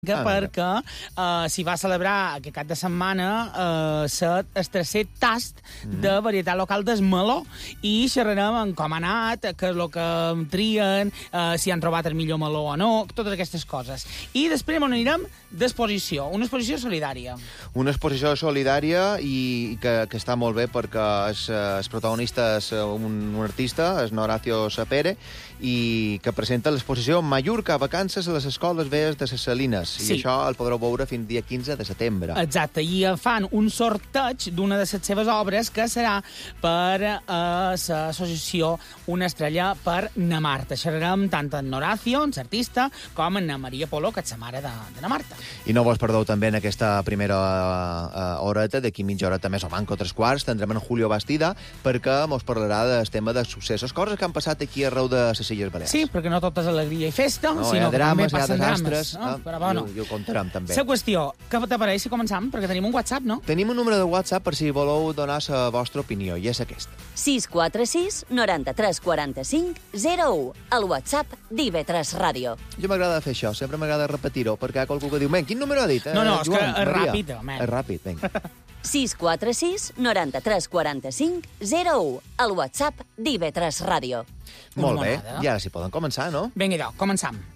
perquè s'hi va celebrar aquest cap de setmana el tercer tast de varietat local del meló i xerrarem en com ha anat, què és el que trien, si han trobat el millor meló o no, totes aquestes coses. I després anirem d'exposició, una exposició solidària. Una exposició solidària i que està molt bé perquè el protagonista és un artista, és Horacio Sapere, i que presenta l'exposició Mallorca, vacances a les escoles vees de les Salines. Sí. I això el podreu veure fins dia 15 de setembre. Exacte, i fan un sorteig d'una de les seves obres que serà per l'associació Una estrella per na Marta. Xerrarem tant en Horacio, l'artista, com en Maria Polo, que és la mare de na Marta. I no vos perdeu també en aquesta primera horeta, d'aquí mitja horeta més o manco 3/4, tindrem en Julio Bastida, perquè mos parlarà del tema de successos, coses que han passat aquí arreu de les Illes Balears. Sí, perquè no tot és alegria i festa, no, sinó que també passen desastres, drames. Però bueno, i ho contarem també. La qüestió, què t'apareix si començam? Perquè tenim un WhatsApp, no? Tenim un número de WhatsApp per si voleu donar la vostra opinió, i és aquest. 646 93 45 01. El WhatsApp d'IV3 Ràdio. Jo m'agrada fer això, sempre m'agrada repetir-ho, perquè hi ha qualcú que diu, quin número ha dit? No, és Joan, que és Maria? ràpid, home. És ràpid, vinga. 646 93 45 01. El WhatsApp d'IV3 Ràdio. Molt bé, monada. i ara sí poden començar, no? Vinga, idò, començam.